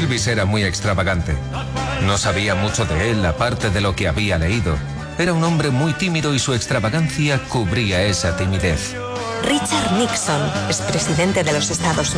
Elvis era muy extravagante. No sabía mucho de él, aparte de lo que había leído. Era un hombre muy tímido y su extravagancia cubría esa timidez. Richard Nixon, expresidente de los Estados Unidos.